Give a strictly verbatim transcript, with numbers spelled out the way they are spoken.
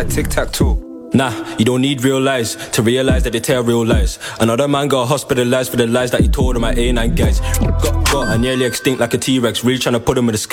like tic-tac-toe. Nah, you don't need real lies to realise that they tell real lies. Another man got hospitalised for the lies that he told on my A nine guys. Got, got, I nearly extinct like a T-Rex, really trying to put him in the sky.